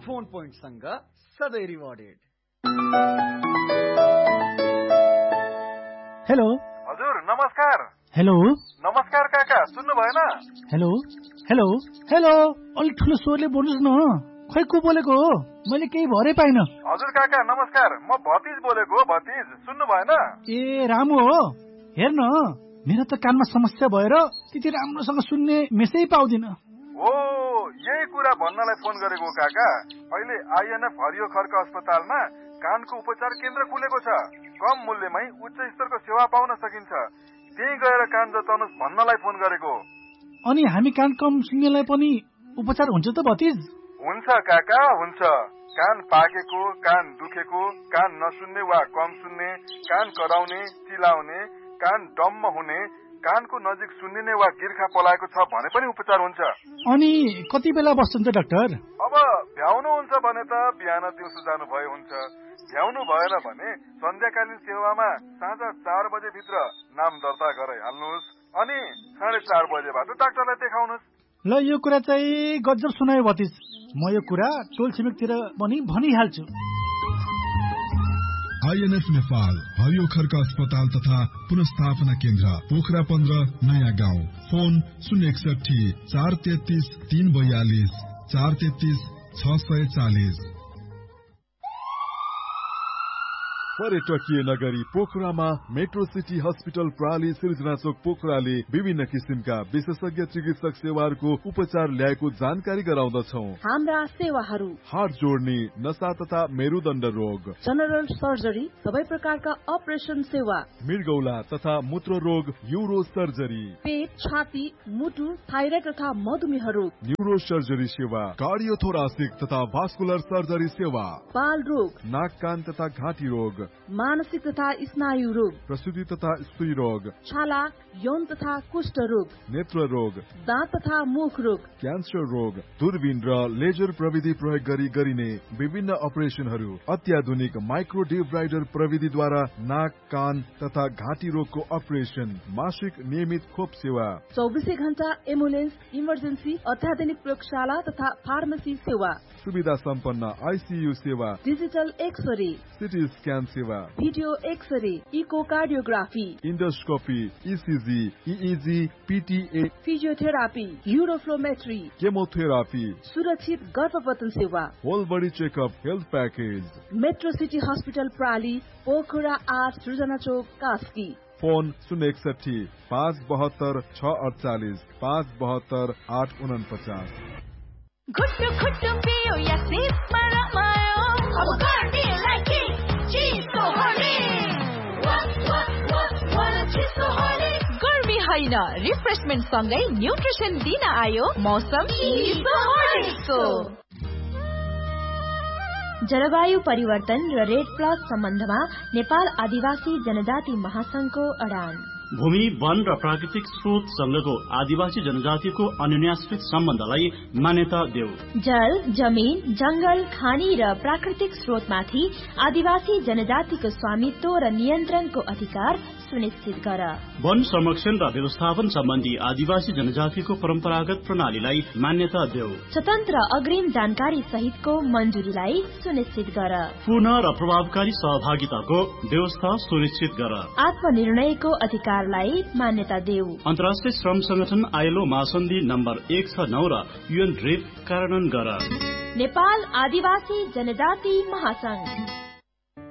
Phone point सँग सधैँ rewarded. Hello हजुर नमस्कार। हेलो नमस्कार काका, सुन्नु भएन? हेलो हेलो हेलो अलि ठुलो स्वरले बोल्नुस् न। खै को बोलेको हो? मैले केही भरै पाइन। हजुर काका नमस्कार, म भतिज बोलेको हो। भतिज सुन्नु भएन? ए रामु हो। हेर्न मेरो त कानमा समस्या भएर त्यति राम्रोसँग सुन्ने मेसै पाउँदिन। ओ यही कुरा भन्नलाई फोन गरेको काका। अहिले आइएनएफ हरियो खर्क अस्पतालमा कानको उपचार केन्द्र खुलेको छ। कम मूल्यमै उच्च स्तरको सेवा पाउन सकिन्छ। त्यही गएर कान जताउनुस् भन्नलाई फोन गरेको। अनि हामी कान कम सुन्नेलाई पनि उपचार हुन्छ त भतिज? हुन्छ काका हुन्छ। कान पाकेको, कान दुखेको, कान नसुन्ने वा कम सुन्ने, कान कराउने, चिलाउने, कान डम्म हुने, कानको नजिक सुन्निने वा गिर्खा पलाएको छ भने पनि उपचार हुन्छ। अनि कति बेला बस्छन् त डाक्टर? अब भ्याउनु हुन्छ भने त बिहान दिउँसो जानु भयो हुन्छ। भ्याउनु भएन भने सन्ध्याकालीन सेवामा साँझ 4 बजे भित्र नाम दर्ता गराइहाल्नुहोस्। अनि 4:30 बजेबाट डाक्टरलाई देखाउनुहोस्। ल यो कुरा चाहिँ गजब सुनायो भतिज। म यो कुरा टोल छिमेकतिर पनि भनिहाल्छु। आइएनएफ नेपाल हरियो खर्क अस्पताल तथा पुनर्स्थापना केन्द्र पोखरा 15 नयाँ गाउँ। फोन 061 433 342 433 640। पर्यटकीय नगरी पोखरामा मेट्रो सिटी हस्पिटल प्राली सिर्जना चोक पोखराले विभिन्न किसिमका विशेषज्ञ चिकित्सक सेवाहरूको उपचार ल्याएको जानकारी गराउँदछौ। हाम्रा सेवाहरू हात जोड्ने, नसा तथा मेरुदण्ड रोग, जनरल सर्जरी, सबै प्रकारका अपरेसन सेवा, मृगौला तथा मूत्र रोग, न्युरो सर्जरी, पेट, छाती, मुटु, थाइराइड तथा मधुमेह रोग, न्युरो सर्जरी सेवा, कार्डियोथोरासिक तथा भास्कुलर सर्जरी सेवा, बाल रोग, नाक कान तथा घाँटी रोग, मानसिक तथा स्नायु रोग, प्रसूति तथा स्त्री रोग, छाला, यौन तथा कुष्ठ रोग, नेत्र रोग, दाँत तथा मुख रोग, क्यान्सर रोग, दूरबीन र लेजर प्रविधि प्रयोग गरी गरिने विभिन्न अपरेसनहरू, अत्याधुनिक माइक्रो डिब्राइडर प्रविधिद्वारा नाक कान तथा घाँटी रोगको अपरेसन, मासिक नियमित खोप सेवा, 24 घण्टा एम्बुलेन्स, इमर्जेन्सी, अत्याधुनिक प्रयोगशाला तथा फार्मेसी सेवा, सुविधा सम्पन्न आइसियु सेवा, डिजिटल एक्सरे, सिटी स्क्यान सेवा, video x-ray, echocardiography, endoscopy, ECG, इइजी, पिटिए, physiotherapy, युरोफ्लोमेट्री, chemotherapy, सुरक्षित गर्भपतन सेवा, whole body checkup health package. Metro city hospital प्राली, Pokhara 8 सृजना चोक कास्की। फोन 061 572 648 572 849। घुट्टु घुट्टु पियो या सिपमा रमायो, अब गर्दीलाई के चिसो होली, चिसो होली। गर्मी होइन, रिफ्रेशमेन्ट सँगै न्युट्रिसन दिन आयो मौसम चिसो होलीको। जलवायु परिवर्तन र रेड प्लस सम्बन्धमा नेपाल आदिवासी जनजाति महासंघको अडान। भूमि, वन र प्राकृतिक स्रोतसँगको आदिवासी जनजातिको अन्योन्याश्रित सम्बन्धलाई मान्यता देऊ। जल, जमीन, जंगल, खानी र प्राकृतिक स्रोतमाथि आदिवासी जनजातिको स्वामित्व र नियन्त्रणको अधिकार सुनिश्चित गर। वन संरक्षण र व्यवस्थापन सम्बन्धी आदिवासी जनजातिको परम्परागत प्रणालीलाई मान्यता देऊ। स्वतन्त्र अग्रिम जानकारी सहितको मञ्जुरीलाई सुनिश्चित गर। पूर्ण र प्रभावकारी सहभागिताको व्यवस्था सुनिश्चित गर। आत्मनिर्णयको अधिकारलाई मान्यता देऊ। अन्तर्राष्ट्रिय श्रम संगठन आइएलओ महासन्धि नम्बर 169 र UN ड्रिफ्ट कार्यान्वयन गर। नेपाल आदिवासी जनजाति महासंघ।